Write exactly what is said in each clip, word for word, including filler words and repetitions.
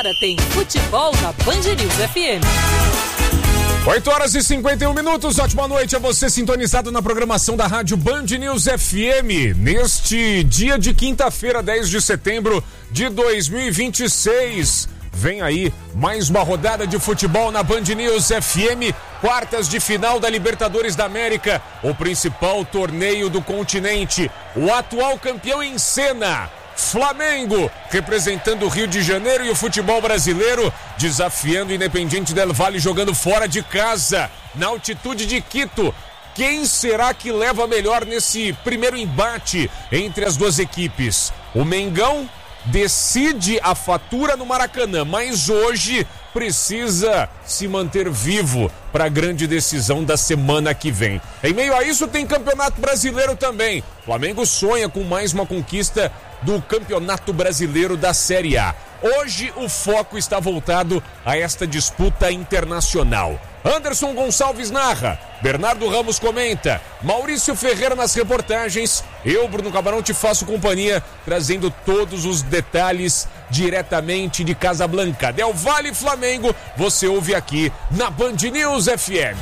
Agora tem futebol na Band News F M. oito horas e cinquenta e um minutos, ótima noite a você sintonizado na programação da Rádio Band News F M. Neste dia de quinta-feira, dez de setembro de dois mil e vinte e seis. Vem aí mais uma rodada de futebol na Band News F M, quartas de final da Libertadores da América, o principal torneio do continente. O atual campeão em cena, Flamengo, representando o Rio de Janeiro e o futebol brasileiro, desafiando o Independiente del Valle, jogando fora de casa, na altitude de Quito. Quem será que leva melhor nesse primeiro embate entre as duas equipes? O Mengão decide a fatura no Maracanã, mas hoje precisa se manter vivo para a grande decisão da semana que vem. Em meio a isso tem Campeonato Brasileiro também. O Flamengo sonha com mais uma conquista do Campeonato Brasileiro da Série A. Hoje o foco está voltado a esta disputa internacional. Anderson Gonçalves narra, Bernardo Ramos comenta, Maurício Ferreira nas reportagens, eu, Bruno Camarão, te faço companhia, trazendo todos os detalhes diretamente de Casablanca. Del Valle Flamengo, você ouve aqui na Band News F M.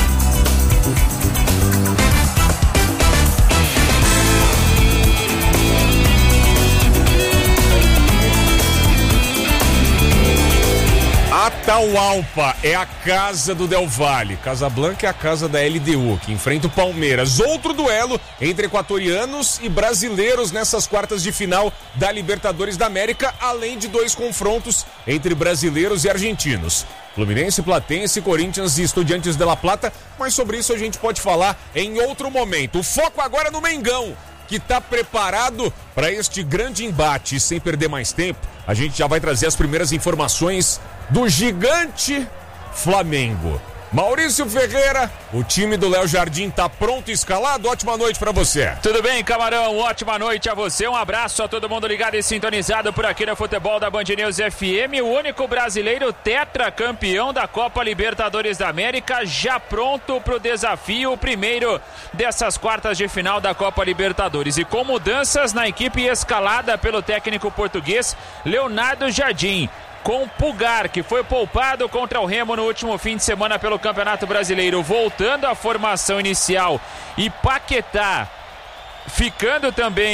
Atahualpa é a casa do Del Valle. Casablanca é a casa da L D U, que enfrenta o Palmeiras. Outro duelo entre equatorianos e brasileiros nessas quartas de final da Libertadores da América, além de dois confrontos entre brasileiros e argentinos. Fluminense, Platense, Corinthians e Estudiantes de La Plata, mas sobre isso a gente pode falar em outro momento. O foco agora é no Mengão, que está preparado para este grande embate. E sem perder mais tempo, a gente já vai trazer as primeiras informações do gigante Flamengo. Maurício Ferreira, o time do Léo Jardim tá pronto e escalado? Ótima noite pra você. Tudo bem, Camarão? Ótima noite a você. Um abraço a todo mundo ligado e sintonizado por aqui no futebol da Band News F M. O único brasileiro tetracampeão da Copa Libertadores da América, já pronto pro desafio, o primeiro dessas quartas de final da Copa Libertadores. E com mudanças na equipe escalada pelo técnico português Leonardo Jardim, com Pulgar, que foi poupado contra o Remo no último fim de semana pelo Campeonato Brasileiro, voltando à formação inicial, e Paquetá ficando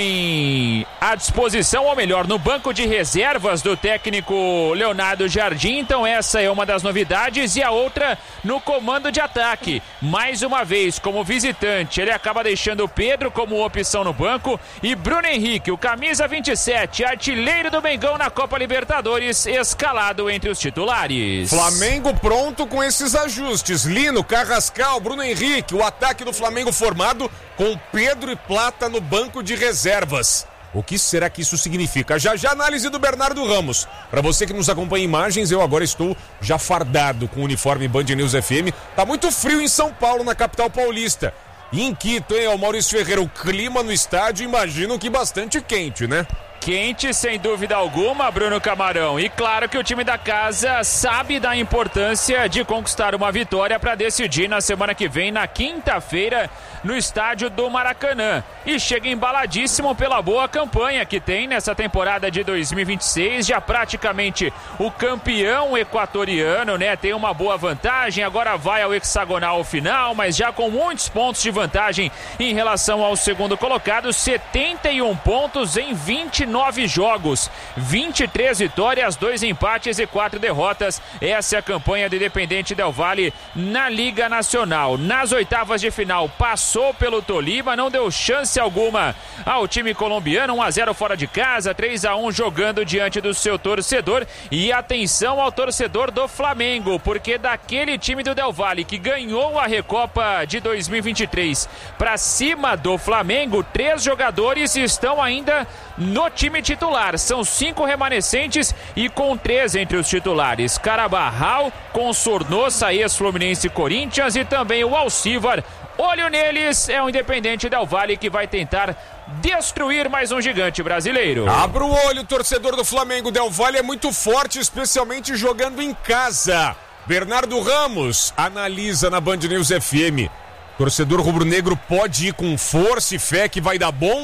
também à disposição, ou melhor, no banco de reservas do técnico Leonardo Jardim. Então essa é uma das novidades, e a outra no comando de ataque. Mais uma vez, como visitante, ele acaba deixando o Pedro como opção no banco, e Bruno Henrique, o camisa vinte e sete, artilheiro do Mengão na Copa Libertadores, escalado entre os titulares. Flamengo pronto com esses ajustes. Lino, Carrascal, Bruno Henrique, o ataque do Flamengo formado com Pedro e Plata no banco de reservas. O que será que isso significa? Já já análise do Bernardo Ramos. Para você que nos acompanha em imagens, eu agora estou já fardado com o uniforme Band News F M. Tá muito frio em São Paulo, na capital paulista. E em Quito, hein, Maurício Ferreira, o clima no estádio, imagino que bastante quente, né? Quente, sem dúvida alguma, Bruno Camarão. E claro que o time da casa sabe da importância de conquistar uma vitória para decidir na semana que vem, na quinta-feira, no estádio do Maracanã. E chega embaladíssimo pela boa campanha que tem nessa temporada de dois mil e vinte e seis. Já praticamente o campeão equatoriano, né? Tem uma boa vantagem, agora vai ao hexagonal final, mas já com muitos pontos de vantagem em relação ao segundo colocado. setenta e um pontos em vinte e nove jogos, vinte e três vitórias, dois empates e quatro derrotas. Essa é a campanha do Independiente del Valle na Liga Nacional. Nas oitavas de final, passou pelo Tolima, não deu chance alguma ao time colombiano. um a zero fora de casa, três a um jogando diante do seu torcedor. E atenção ao torcedor do Flamengo, porque daquele time do Del Valle que ganhou a Recopa de dois mil e vinte e três para cima do Flamengo, três jogadores estão ainda no time titular. São cinco remanescentes e com três entre os titulares: Carabarral, com Sornosa, ex-Fluminense, Corinthians, e também o Alcivar. Olho neles, é o Independiente del Valle que vai tentar destruir mais um gigante brasileiro. Abra o olho, torcedor do Flamengo. Del Valle é muito forte, especialmente jogando em casa. Bernardo Ramos analisa na Band News F M. Torcedor rubro-negro pode ir com força e fé que vai dar bom,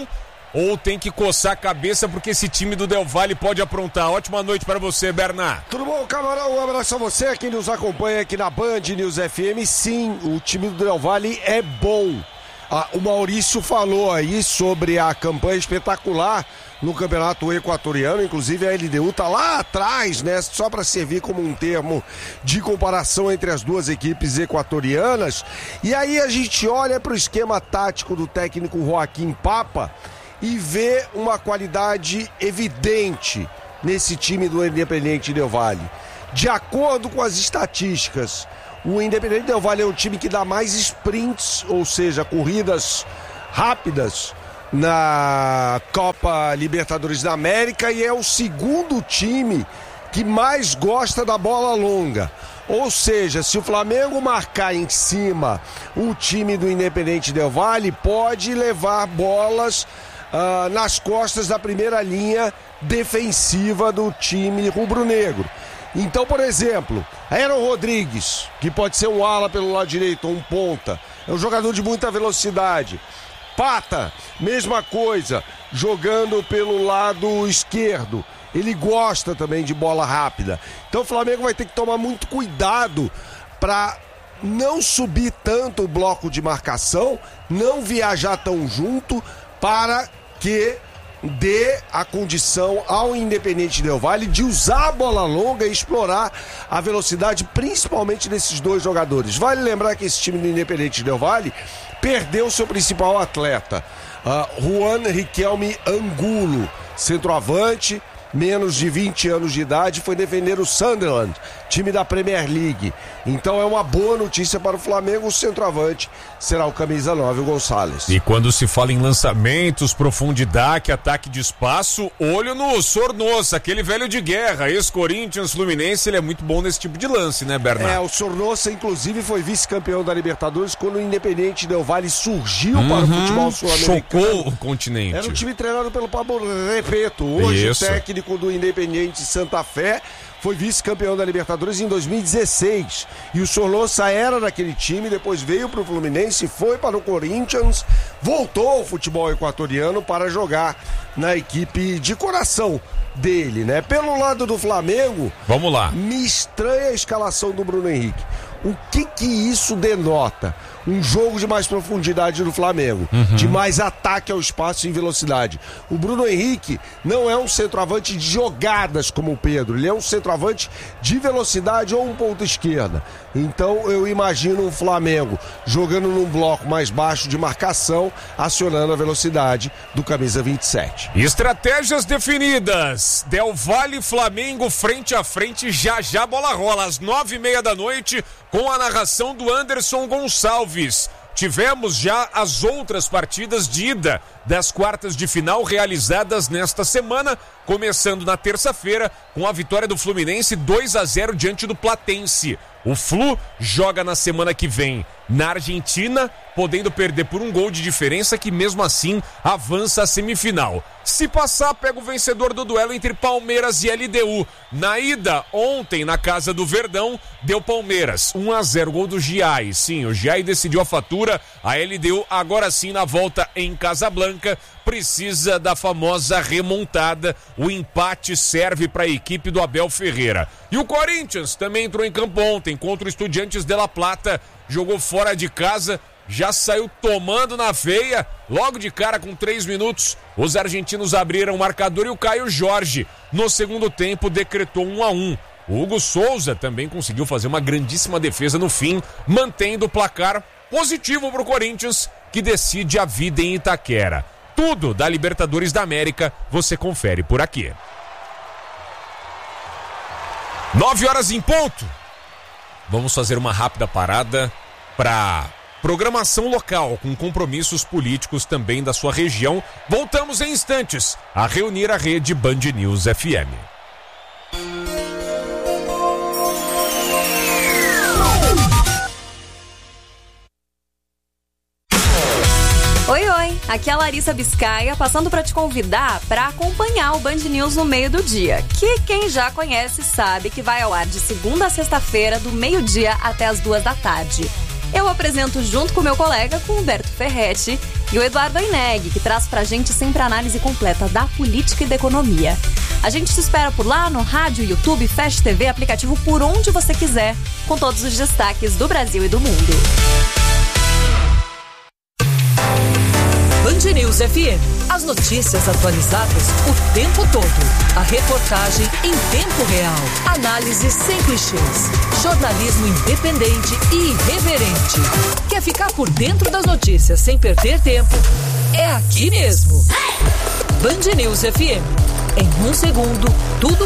ou tem que coçar a cabeça porque esse time do Del Valle pode aprontar? Ótima noite para você, Bernard. Tudo bom, Camarão? Um abraço a você, quem nos acompanha aqui na Band News F M. Sim, o time do Del Valle é bom. Ah, o Maurício falou aí sobre a campanha espetacular no Campeonato Equatoriano, inclusive a L D U tá lá atrás, né? Só para servir como um termo de comparação entre as duas equipes equatorianas. E aí a gente olha para o esquema tático do técnico Joaquim Papa e vê uma qualidade evidente nesse time do Independiente Del Valle. De acordo com as estatísticas, o Independiente Del Valle é o time que dá mais sprints, ou seja, corridas rápidas na Copa Libertadores da América, e é o segundo time que mais gosta da bola longa. Ou seja, se o Flamengo marcar em cima o time do Independiente Del Valle, pode levar bolas uh, nas costas da primeira linha defensiva do time rubro-negro. Então, por exemplo, Aaron Rodrigues, que pode ser um ala pelo lado direito ou um ponta, é um jogador de muita velocidade. Pata, mesma coisa, jogando pelo lado esquerdo. Ele gosta também de bola rápida. Então o Flamengo vai ter que tomar muito cuidado para não subir tanto o bloco de marcação, não viajar tão junto, para que dê a condição ao Independiente Del Valle de usar a bola longa e explorar a velocidade, principalmente desses dois jogadores. Vale lembrar que esse time do Independiente Del Valle perdeu seu principal atleta, uh, Juan Riquelme Angulo, centroavante, menos de vinte anos de idade, foi defender o Sunderland, time da Premier League. Então é uma boa notícia para o Flamengo. O centroavante será o camisa nove, o Gonçalves. E quando se fala em lançamentos, profundidade, ataque de espaço, olho no Sornosa, aquele velho de guerra, ex-Corinthians, Fluminense, ele é muito bom nesse tipo de lance, né, Bernardo? É, o Sornosa, inclusive, foi vice-campeão da Libertadores quando o Independiente Del Valle surgiu uhum, para o futebol sul-americano. Chocou o continente. Era um time treinado pelo Pablo Repeto, hoje Isso. o técnico do Independiente Santa Fé, foi vice-campeão da Libertadores em dois mil e dezesseis. E o Sornosa era daquele time, depois veio para o Fluminense, foi para o Corinthians, voltou ao futebol equatoriano para jogar na equipe de coração dele, né? Pelo lado do Flamengo, vamos lá. Me estranha a escalação do Bruno Henrique. O que que isso denota? Um jogo de mais profundidade do Flamengo, uhum. de mais ataque ao espaço em velocidade. O Bruno Henrique não é um centroavante de jogadas como o Pedro, ele é um centroavante de velocidade ou um ponta esquerda. Então eu imagino o Flamengo jogando num bloco mais baixo de marcação, acionando a velocidade do camisa vinte e sete. Estratégias definidas. Del Valle, Flamengo, frente a frente, já já bola rola, às nove e meia da noite, com a narração do Anderson Gonçalves. Tivemos já as outras partidas de ida das quartas de final realizadas nesta semana, começando na terça-feira com a vitória do Fluminense dois a zero diante do Platense. O Flu joga na semana que vem na Argentina, podendo perder por um gol de diferença, que mesmo assim avança à semifinal. Se passar, pega o vencedor do duelo entre Palmeiras e L D U. Na ida, ontem, na casa do Verdão, deu Palmeiras um a zero, gol do Giai. Sim, o Giai decidiu a fatura. A L D U, agora sim, na volta em Casablanca, precisa da famosa remontada. O empate serve para a equipe do Abel Ferreira. E o Corinthians também entrou em campo ontem contra o Estudiantes de La Plata. Jogou fora de casa, já saiu tomando na veia. Logo de cara, com três minutos, os argentinos abriram o marcador e o Caio Jorge, no segundo tempo, decretou um a um. O Hugo Souza também conseguiu fazer uma grandíssima defesa no fim, mantendo o placar positivo para o Corinthians, que decide a vida em Itaquera. Tudo da Libertadores da América você confere por aqui. Nove horas em ponto. Vamos fazer uma rápida parada para programação local, com compromissos políticos também da sua região. Voltamos em instantes a reunir a rede Band News F M. Oi, oi, aqui é a Larissa Biscaia, passando para te convidar para acompanhar o Band News no meio do dia, que quem já conhece sabe que vai ao ar de segunda a sexta-feira, do meio-dia até as duas da tarde. Eu apresento junto com meu colega, com Humberto Ferretti, e o Eduardo Aineg, que traz pra gente sempre a análise completa da política e da economia. A gente te espera por lá no rádio, YouTube, Fast T V, aplicativo por onde você quiser, com todos os destaques do Brasil e do mundo. Band News F M. As notícias atualizadas o tempo todo. A reportagem em tempo real. Análise sem clichês. Jornalismo independente e irreverente. Quer ficar por dentro das notícias sem perder tempo? É aqui mesmo. Band News F M. Em um segundo, tudo